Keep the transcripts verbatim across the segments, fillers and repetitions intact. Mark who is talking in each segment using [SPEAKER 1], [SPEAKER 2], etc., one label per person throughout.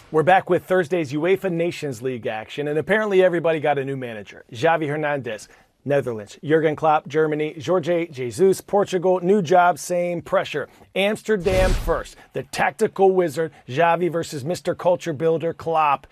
[SPEAKER 1] We're back with Thursday's UEFA Nations League action, and apparently everybody got a new manager. Xavi Hernandez, Netherlands. Jurgen Klopp, Germany. Jorge Jesus, Portugal. New job, same pressure. Amsterdam first. The tactical wizard, Xavi versus Mister Culture Builder, Klopp.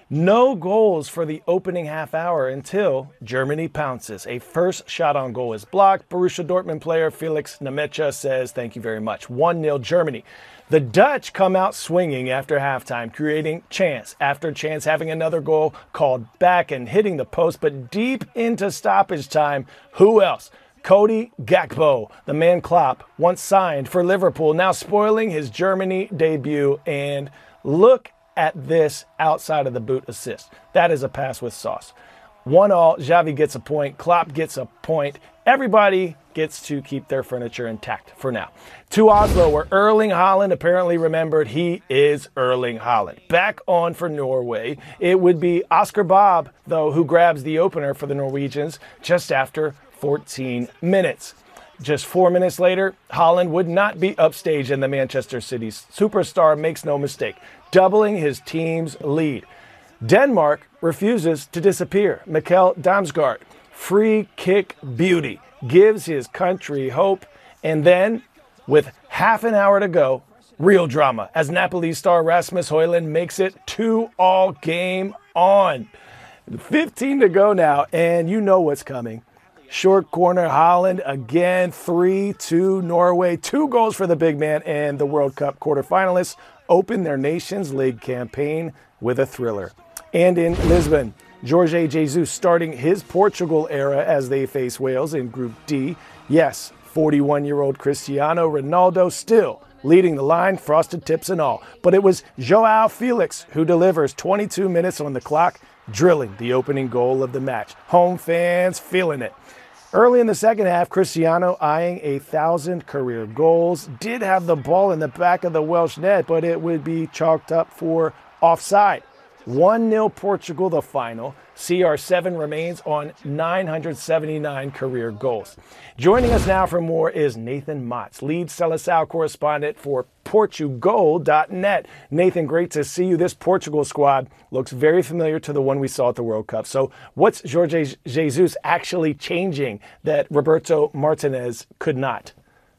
[SPEAKER 1] No goals for the opening half hour until Germany pounces. A first shot on goal is blocked. Borussia Dortmund player Felix Nemecha says, thank you very much. one nil Germany. The Dutch come out swinging after halftime, creating chance after chance, having another goal called back and hitting the post. But deep into stoppage time, who else? Cody Gakpo, the man Klopp once signed for Liverpool, now spoiling his Germany debut. And look at this outside of the boot assist. That is a pass with sauce. One all, Xavi gets a point, Klopp gets a point. Everybody gets to keep their furniture intact for now. To Oslo, where Erling Haaland apparently remembered he is Erling Haaland. Back on for Norway. It would be Oscar Bob, though, who grabs the opener for the Norwegians just after fourteen minutes. Just four minutes later, Haaland would not be upstaged, and the Manchester City superstar makes no mistake, doubling his team's lead. Denmark refuses to disappear. Mikkel Damsgaard, free kick beauty, gives his country hope. And then, with half an hour to go, real drama as Napoli star Rasmus Højlund makes it two all game on. fifteen to go now, and you know what's coming. Short corner, Haaland again, three two Norway. Two goals for the big man, and the World Cup quarterfinalists open their Nations League campaign with a thriller. And in Lisbon, Jorge Jesus starting his Portugal era as they face Wales in Group D. Yes, forty-one-year-old Cristiano Ronaldo still leading the line, frosted tips and all. But it was Joao Felix who delivers twenty-two minutes on the clock, drilling the opening goal of the match. Home fans feeling it. Early in the second half, Cristiano, eyeing a thousand career goals, did have the ball in the back of the Welsh net, but it would be chalked up for offside. one nil Portugal, the final. C R seven remains on nine hundred seventy-nine career goals. Joining us now for more is Nathan Motz, lead Seleção correspondent for Portugal dot net. Nathan, great to see you. This Portugal squad looks very familiar to the one we saw at the World Cup. So what's Jorge Jesus actually changing that Roberto Martinez could not?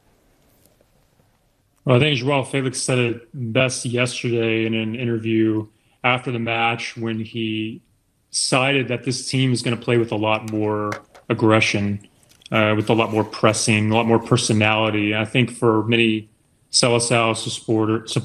[SPEAKER 2] Well, I think Joao Felix said it best yesterday in an interview after the match when he cited that this team is going to play with a lot more aggression, uh, with a lot more pressing, a lot more personality. And I think for many Seleção supporter,